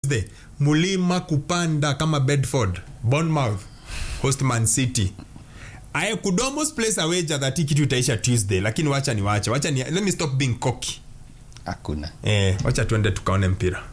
Tuesday. Mulima kupanda kama Bedford, Bournemouth host Man City. I could almost place a wager that kitu itaisha Tuesday, lakini wacha ni let me stop being cocky. Hakuna. Wacha tuende tukaone mpira.